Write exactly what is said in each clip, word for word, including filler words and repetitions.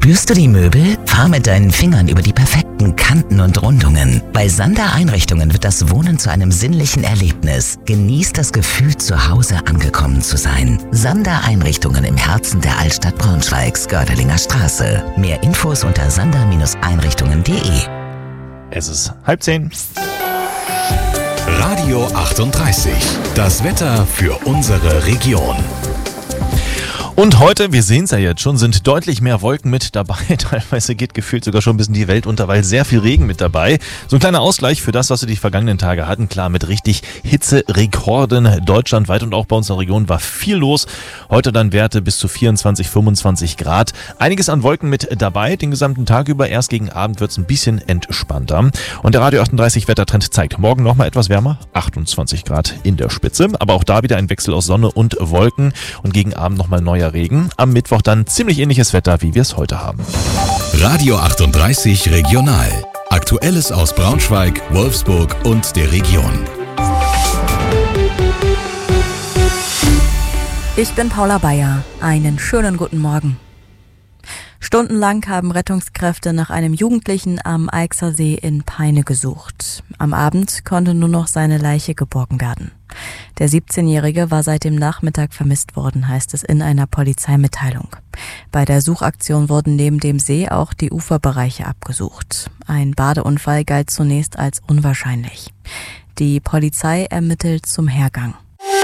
Spürst du die Möbel? Fahr mit deinen Fingern über die perfekten Kanten und Rundungen. Bei Sander Einrichtungen wird das Wohnen zu einem sinnlichen Erlebnis. Genieß das Gefühl, zu Hause angekommen zu sein. Sander Einrichtungen im Herzen der Altstadt Braunschweigs, Gördelinger Straße. Mehr Infos unter sander Einrichtungen punkt de. Es ist halb zehn. Radio achtunddreißig. Das Wetter für unsere Region. Und heute, wir sehen es ja jetzt schon, sind deutlich mehr Wolken mit dabei. Teilweise geht gefühlt sogar schon ein bisschen die Welt unter, weil sehr viel Regen mit dabei. So ein kleiner Ausgleich für das, was wir die vergangenen Tage hatten. Klar, mit richtig Hitzerekorden deutschlandweit und auch bei uns in der Region war viel los. Heute dann Werte bis zu vierundzwanzig, fünfundzwanzig Grad. Einiges an Wolken mit dabei, den gesamten Tag über. Erst gegen Abend wird es ein bisschen entspannter. Und der Radio achtunddreißig Wettertrend zeigt morgen nochmal etwas wärmer, achtundzwanzig Grad in der Spitze. Aber auch da wieder ein Wechsel aus Sonne und Wolken. Und gegen Abend nochmal neuer Regen. Am Mittwoch dann ziemlich ähnliches Wetter, wie wir es heute haben. Radio achtunddreißig Regional. Aktuelles aus Braunschweig, Wolfsburg und der Region. Ich bin Paula Bayer. Einen schönen guten Morgen. Stundenlang haben Rettungskräfte nach einem Jugendlichen am Eichsersee in Peine gesucht. Am Abend konnte nur noch seine Leiche geborgen werden. Der siebzehnjährige war seit dem Nachmittag vermisst worden, heißt es in einer Polizeimitteilung. Bei der Suchaktion wurden neben dem See auch die Uferbereiche abgesucht. Ein Badeunfall galt zunächst als unwahrscheinlich. Die Polizei ermittelt zum Hergang.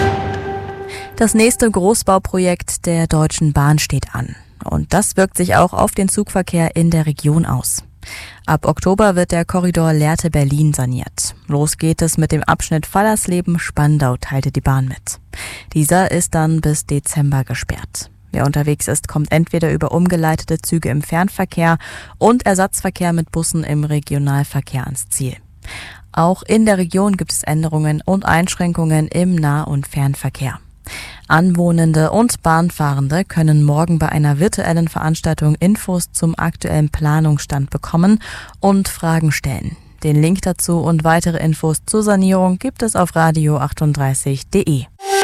Das nächste Großbauprojekt der Deutschen Bahn steht an. Und das wirkt sich auch auf den Zugverkehr in der Region aus. Ab Oktober wird der Korridor Lehrte-Berlin saniert. Los geht es mit dem Abschnitt Fallersleben-Spandau, teilte die Bahn mit. Dieser ist dann bis Dezember gesperrt. Wer unterwegs ist, kommt entweder über umgeleitete Züge im Fernverkehr und Ersatzverkehr mit Bussen im Regionalverkehr ans Ziel. Auch in der Region gibt es Änderungen und Einschränkungen im Nah- und Fernverkehr. Anwohnende und Bahnfahrende können morgen bei einer virtuellen Veranstaltung Infos zum aktuellen Planungsstand bekommen und Fragen stellen. Den Link dazu und weitere Infos zur Sanierung gibt es auf radio achtunddreißig punkt de.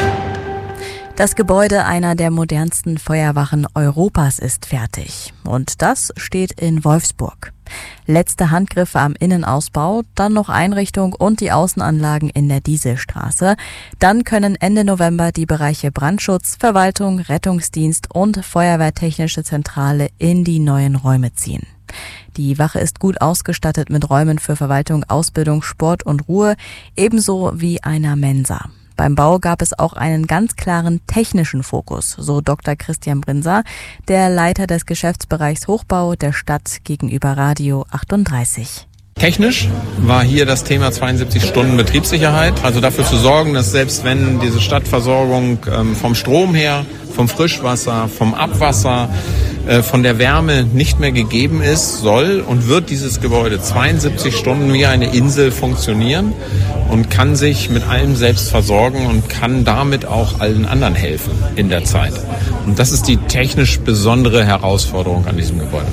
Das Gebäude einer der modernsten Feuerwachen Europas ist fertig. Und das steht in Wolfsburg. Letzte Handgriffe am Innenausbau, dann noch Einrichtung und die Außenanlagen in der Dieselstraße. Dann können Ende November die Bereiche Brandschutz, Verwaltung, Rettungsdienst und Feuerwehrtechnische Zentrale in die neuen Räume ziehen. Die Wache ist gut ausgestattet mit Räumen für Verwaltung, Ausbildung, Sport und Ruhe, ebenso wie einer Mensa. Beim Bau gab es auch einen ganz klaren technischen Fokus, so Doktor Christian Brinser, der Leiter des Geschäftsbereichs Hochbau der Stadt gegenüber Radio achtunddreißig. Technisch war hier das Thema zweiundsiebzig Stunden Betriebssicherheit, also dafür zu sorgen, dass selbst wenn diese Stadtversorgung ähm, vom Strom her, vom Frischwasser, vom Abwasser, äh, von der Wärme nicht mehr gegeben ist, soll und wird dieses Gebäude zweiundsiebzig Stunden wie eine Insel funktionieren und kann sich mit allem selbst versorgen und kann damit auch allen anderen helfen in der Zeit. Und das ist die technisch besondere Herausforderung an diesem Gebäude.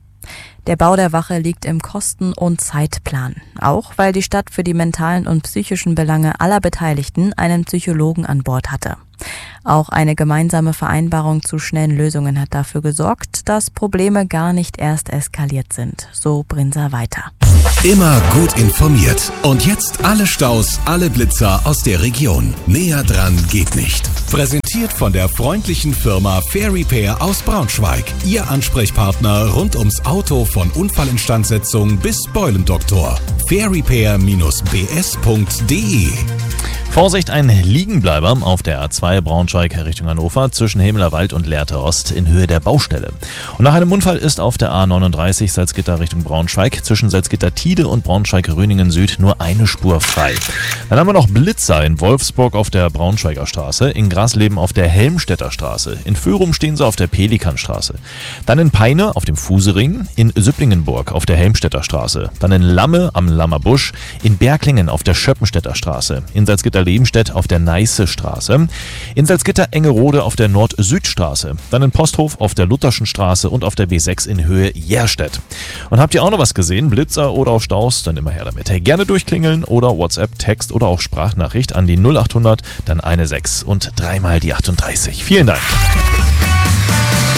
Der Bau der Wache liegt im Kosten- und Zeitplan. Auch weil die Stadt für die mentalen und psychischen Belange aller Beteiligten einen Psychologen an Bord hatte. Auch eine gemeinsame Vereinbarung zu schnellen Lösungen hat dafür gesorgt, dass Probleme gar nicht erst eskaliert sind, so Brinser weiter. Immer gut informiert. Und jetzt alle Staus, alle Blitzer aus der Region. Näher dran geht nicht. Präsentiert von der freundlichen Firma Fair Repair aus Braunschweig. Ihr Ansprechpartner rund ums Auto von Unfallinstandsetzung bis Beulendoktor. fair repair Bindestrich b s punkt de. Vorsicht, ein Liegenbleiber auf der A zwei Braunschweig Richtung Hannover zwischen Hemelerwald und Lehrte Ost in Höhe der Baustelle. Und nach einem Unfall ist auf der A neununddreißig Salzgitter Richtung Braunschweig zwischen Salzgitter-Tiede und Braunschweig-Röningen Süd nur eine Spur frei. Dann haben wir noch Blitzer in Wolfsburg auf der Braunschweiger Straße, in Grasleben auf der Helmstedter Straße, in Föhrum stehen sie auf der Pelikanstraße. Dann in Peine auf dem Fusering, in Süpplingenburg auf der Helmstedter Straße, dann in Lamme am Lammerbusch, in Berglingen auf der Schöppenstädter Straße, in Salzgitter Lebenstedt auf der Neiße Straße, in Salzgitter Engerode auf der Nord-Süd-Straße, dann in Posthof auf der Lutherschen Straße und auf der B sechs in Höhe Järstedt. Und habt ihr auch noch was gesehen, Blitzer oder auch Staus, dann immer her damit. Hey, gerne durchklingeln oder WhatsApp, Text oder auch Sprachnachricht an die null achthundert, dann eine sechs und dreimal die achtunddreißig. Vielen Dank. Hier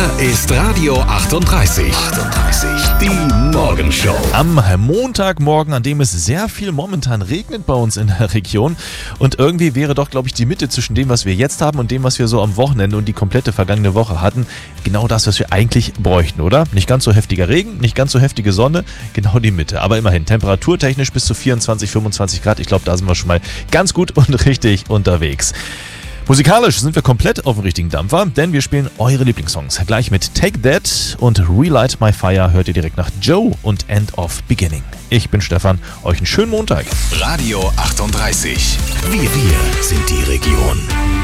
Hier ist Radio achtunddreißig. achtunddreißig. Die Morgenshow. Am Montagmorgen, an dem es sehr viel momentan regnet bei uns in der Region. Und irgendwie wäre doch, glaube ich, die Mitte zwischen dem, was wir jetzt haben und dem, was wir so am Wochenende und die komplette vergangene Woche hatten, genau das, was wir eigentlich bräuchten, oder? Nicht ganz so heftiger Regen, nicht ganz so heftige Sonne, genau die Mitte. Aber immerhin, temperaturtechnisch bis zu vierundzwanzig, fünfundzwanzig Grad. Ich glaube, da sind wir schon mal ganz gut und richtig unterwegs. Musikalisch sind wir komplett auf dem richtigen Dampfer, denn wir spielen eure Lieblingssongs. Gleich mit Take That und Relight My Fire hört ihr direkt nach Joe und End of Beginning. Ich bin Stefan, euch einen schönen Montag. Radio achtunddreißig. Wir, wir sind die Region.